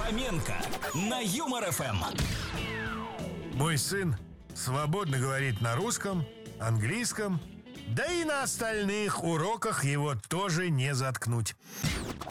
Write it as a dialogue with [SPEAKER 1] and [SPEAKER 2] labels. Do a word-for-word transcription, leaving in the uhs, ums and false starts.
[SPEAKER 1] Фоменко на Юмор ФМ.
[SPEAKER 2] Мой сын свободно говорит на русском, английском, да и на остальных уроках его тоже не заткнуть.